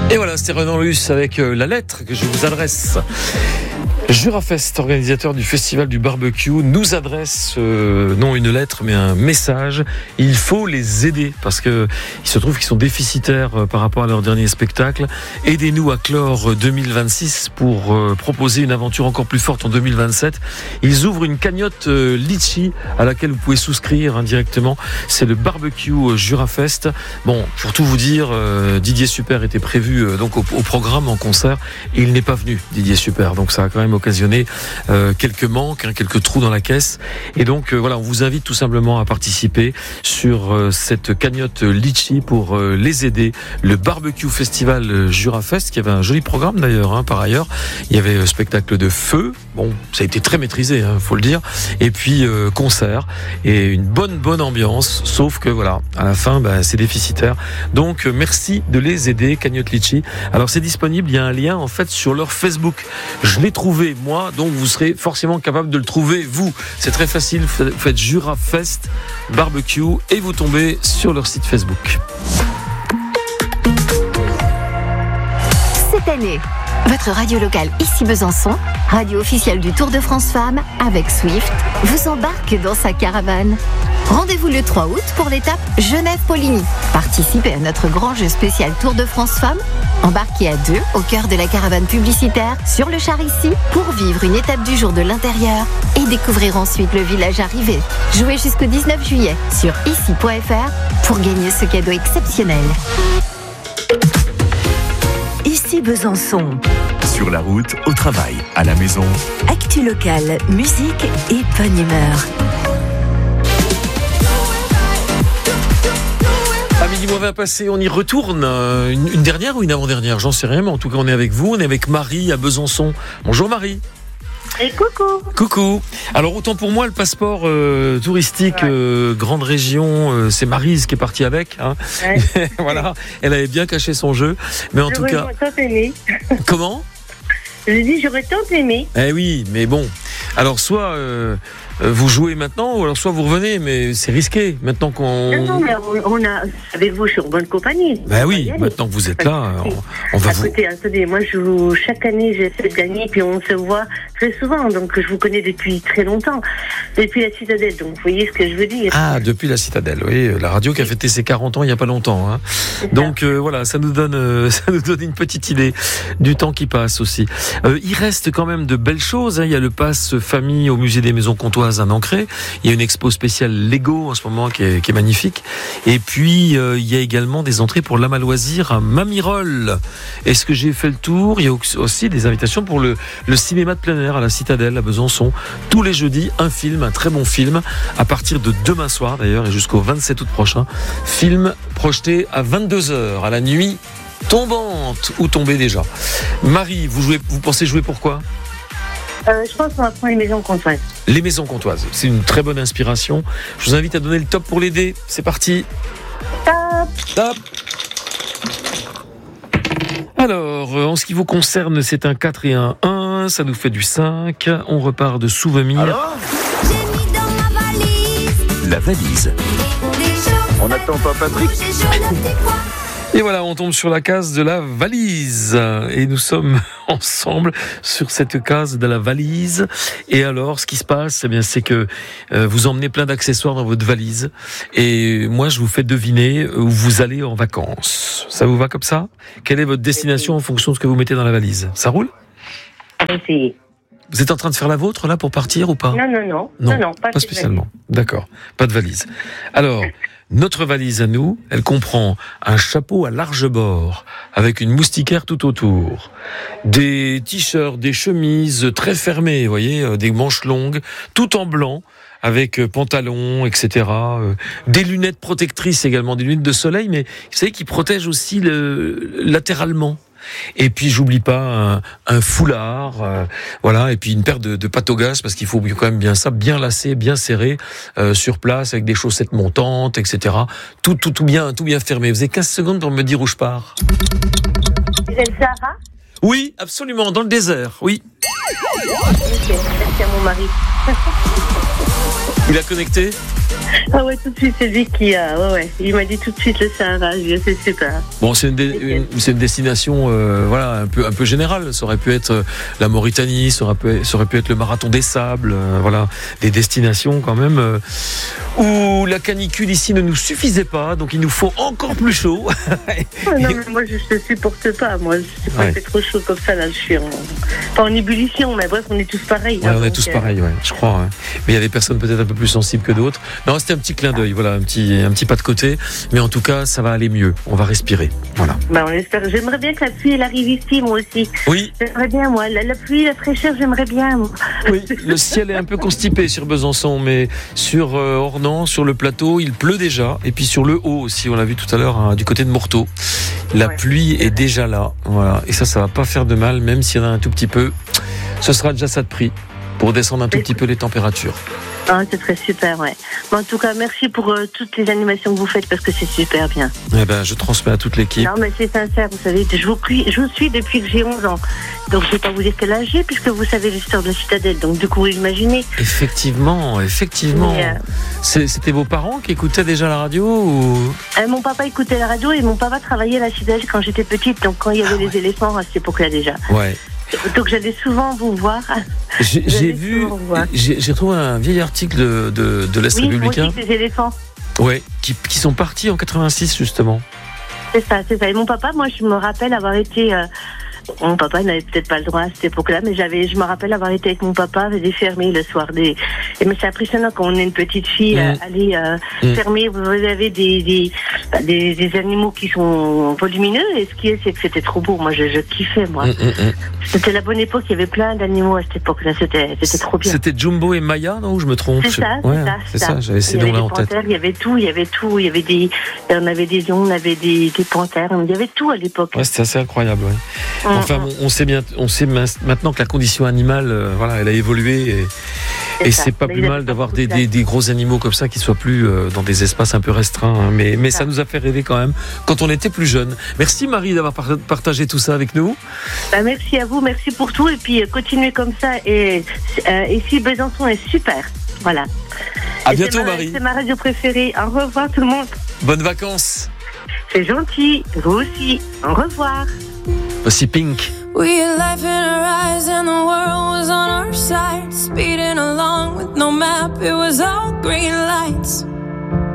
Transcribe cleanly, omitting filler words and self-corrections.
Et voilà, c'était Renan Luce avec la lettre que je vous adresse. Jurafest, organisateur du festival du barbecue, nous adresse non une lettre mais un message. Il faut les aider parce que il se trouve qu'ils sont déficitaires par rapport à leur dernier spectacle. Aidez-nous à clore 2026 pour proposer une aventure encore plus forte en 2027. Ils ouvrent une cagnotte Litchi à laquelle vous pouvez souscrire indirectement. C'est le barbecue Jurafest. Bon, pour tout vous dire, Didier Super était prévu donc au programme en concert et il n'est pas venu, Didier Super. Donc ça a quand même occasionné quelques manques, quelques trous dans la caisse. Et donc voilà, on vous invite tout simplement à participer sur cette cagnotte Litchi pour les aider. Le barbecue festival Jurafest, qui avait un joli programme d'ailleurs, par ailleurs. Il y avait spectacle de feu. Bon, ça a été très maîtrisé, faut le dire. Et puis concert et une bonne ambiance. Sauf que voilà, à la fin, c'est déficitaire. Donc merci de les aider, cagnotte Litchi. Alors c'est disponible. Il y a un lien en fait sur leur Facebook. Je l'ai trouvé moi, donc vous serez forcément capable de le trouver vous. C'est très facile. Vous faites Jurafest barbecue et vous tombez sur leur site Facebook. Cette année, votre radio locale ici Besançon, radio officielle du Tour de France Femmes, avec Swift, vous embarque dans sa caravane. Rendez-vous le 3 août pour l'étape Genève-Poligny. Participez à notre grand jeu spécial Tour de France Femmes. Embarquez à deux au cœur de la caravane publicitaire sur le char ici pour vivre une étape du jour de l'intérieur et découvrir ensuite le village arrivé. Jouez jusqu'au 19 juillet sur ici.fr pour gagner ce cadeau exceptionnel. Ici Besançon. Sur la route, au travail, à la maison. Actu locale, musique et bonne humeur. À midi moins 20 passé, on y retourne. Une dernière ou une avant-dernière, j'en sais rien, mais en tout cas on est avec vous, on est avec Marie à Besançon. Bonjour Marie. Et coucou. Coucou. Alors autant pour moi le passeport touristique grande région, c'est Maryse qui est partie avec. Ouais. Voilà, elle avait bien caché son jeu, mais en tout cas. J'aurais tant aimé. Comment ? Je dis j'aurais tant aimé. Eh oui, mais bon. Alors soit vous jouez maintenant, ou alors soit vous revenez, mais c'est risqué maintenant qu'on. Non, mais on a avec vous sur bonne compagnie. Ben oui, maintenant que vous êtes là, on va vous. Attendez, moi chaque année j'essaie de gagner, puis on se voit très souvent, donc je vous connais depuis très longtemps, depuis la Citadelle, donc vous voyez ce que je veux dire. Ah, depuis la Citadelle, oui, la radio qui a fêté ses 40 ans il n'y a pas longtemps. Donc voilà, ça nous donne une petite idée du temps qui passe aussi. Il reste quand même de belles choses. Il y a le pass famille au musée des Maisons Comtoises à Nancré. Il y a une expo spéciale Lego en ce moment qui est magnifique. Et puis il y a également des entrées pour l'âme à loisir à Mamirol. Est-ce que j'ai fait le tour ? Il y a aussi des invitations pour le cinéma de plein air à la Citadelle à Besançon. Tous les jeudis, un très bon film, à partir de demain soir d'ailleurs et jusqu'au 27 août prochain. Film projeté à 22h à la nuit tombante ou tombée déjà. Marie, vous pensez jouer pour quoi ? Je pense qu'on va prendre les Maisons Comtoises. Les Maisons Comtoises, c'est une très bonne inspiration. Je vous invite à donner le top pour l'aider. C'est parti. Top. Alors, en ce qui vous concerne, c'est un 4 et un 1. Ça nous fait du 5. On repart de souvenirs. Alors ? La valise. On n'attend pas Patrick. Et voilà, on tombe sur la case de la valise. Et nous sommes ensemble sur cette case de la valise. Et alors, ce qui se passe, c'est que vous emmenez plein d'accessoires dans votre valise. Et moi, je vous fais deviner où vous allez en vacances. Ça vous va comme ça ? Quelle est votre destination en fonction de ce que vous mettez dans la valise ? Ça roule ? Essayez. Vous êtes en train de faire la vôtre, là, pour partir ou pas ? Non, pas spécialement. D'accord, pas de valise. Alors, notre valise à nous, elle comprend un chapeau à large bord, avec une moustiquaire tout autour, des t-shirts, des chemises très fermées, vous voyez, des manches longues, tout en blanc, avec pantalon, etc. Des lunettes protectrices également, des lunettes de soleil, mais vous savez, qui protègent aussi latéralement. Et puis j'oublie pas un foulard, voilà, et puis une paire de pâtes au gaz parce qu'il faut quand même bien lacé, bien serré sur place avec des chaussettes montantes, etc. Tout bien fermé. Vous avez 15 secondes pour me dire où je pars. C'est le Sahara ? Oui, absolument, dans le désert, oui. Ok, merci à mon mari. Il a connecté ? Ah ouais, tout de suite, c'est lui qui a. Ouais. Il m'a dit tout de suite le Sahara. C'est super. Bon, c'est une destination, voilà, un peu générale. Ça aurait pu être la Mauritanie, ça aurait pu être le Marathon des Sables, voilà, des destinations quand même où la canicule ici ne nous suffisait pas, donc il nous faut encore plus chaud. Non, mais moi je ne supporte pas. Moi, c'est pas fait trop chaud comme ça. Là, je suis pas en ébullition, mais bref, on est tous pareils. Ouais, on est tous pareils, ouais, je crois. Ouais. Mais il y a des personnes peut-être un peu plus sensibles que d'autres. Non, c'était un petit clin d'œil, voilà, un petit pas de côté. Mais en tout cas, ça va aller mieux. On va respirer. Voilà. On espère. J'aimerais bien que la pluie elle arrive ici, moi aussi. Oui. J'aimerais bien, moi. La pluie, la fraîcheur, j'aimerais bien. Moi. Oui. Le ciel est un peu constipé sur Besançon, mais sur Ornans, sur le plateau, il pleut déjà. Et puis sur le haut aussi, on l'a vu tout à l'heure, du côté de Morteau. La pluie est déjà là. Voilà. Et ça va pas faire de mal, même s'il y en a un tout petit peu. Ce sera déjà ça de prix pour descendre un tout petit peu les températures. Ah, c'est très super, ouais. Mais en tout cas, merci pour toutes les animations que vous faites parce que c'est super bien. Eh ben, je transmets à toute l'équipe. Non, mais c'est sincère, vous savez, je vous suis depuis que j'ai 11 ans. Donc, je ne vais pas vous dire quel âge j'ai puisque vous savez l'histoire de la citadelle. Donc, du coup, vous imaginez. Effectivement. Mais, c'était vos parents qui écoutaient déjà la radio ou... Mon papa écoutait la radio et mon papa travaillait à la citadelle quand j'étais petite. Donc, quand il y avait les éléphants à cette époque-là déjà. Ouais. Donc j'allais souvent vous voir. J'ai trouvé un vieil article de l'Est républicain. Oui, des éléphants. Ouais, qui sont partis en 86 justement. C'est ça. Et mon papa, moi je me rappelle avoir été... Mon papa n'avait peut-être pas le droit à cette époque-là, mais je me rappelle avoir été avec mon papa des fermer le soir. Mais c'est impressionnant quand on est une petite fille, aller fermer. Vous avez des animaux qui sont volumineux. Et ce qui est, c'est que c'était trop beau. Moi, je kiffais, moi. C'était la bonne époque. Il y avait plein d'animaux à cette époque-là. C'était trop bien. C'était Jumbo et Maya, non? Ou je me trompe? C'est ça. J'avais ces noms-là en tête. Il y avait tout. On avait des lions, on avait des panthères. Il y avait tout à l'époque. Ouais, c'était assez incroyable. Ouais. Enfin, on sait maintenant que la condition animale, elle a évolué et c'est pas plus mal d'avoir des gros animaux comme ça qui soient plus dans des espaces un peu restreints. Hein. Mais ça nous a fait rêver quand même quand on était plus jeunes. Merci Marie d'avoir partagé tout ça avec nous. Merci à vous, merci pour tout et puis continuez comme ça et ici Besançon est super. Voilà. À bientôt Marie. C'est ma radio préférée. Au revoir tout le monde. Bonnes vacances. C'est gentil. Vous aussi. Au revoir. Voici Pink. We had life in our eyes and the world was on our side. Speeding along with no map, it was all green lights.